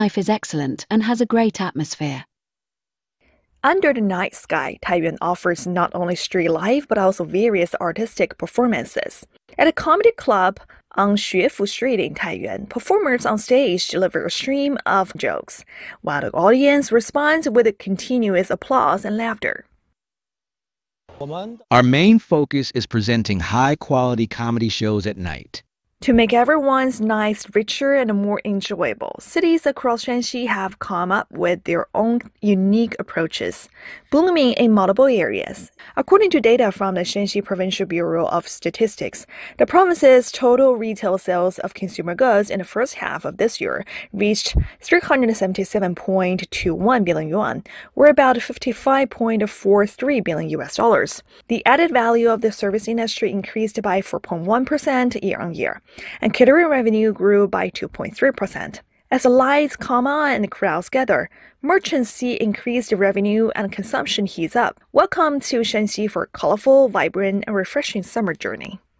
Life is excellent and has a great atmosphere. Under the night sky, Taiyuan offers not only street life but also various artistic performances. At a comedy club on Xuefu Street in Taiyuan, performers on stage deliver a stream of jokes, while the audience responds with continuous applause and laughter. Our main focus is presenting high-quality comedy shows at night. To make everyone's nights richer and more enjoyable, cities across Shanxi have come up with their own unique approaches, blooming in multiple areas. According to data from the Shanxi Provincial Bureau of Statistics, the province's total retail sales of consumer goods in the first half of this year reached 377.21 billion yuan, or about 55.43 billion US dollars. The added value of the service industry increased by 4.1% year-on-year, and catering revenue grew by 2.3%. As the lights come on and the crowds gather, merchants see increased revenue and consumption heats up. Welcome to Shanxi for a colorful, vibrant, and refreshing summer journey.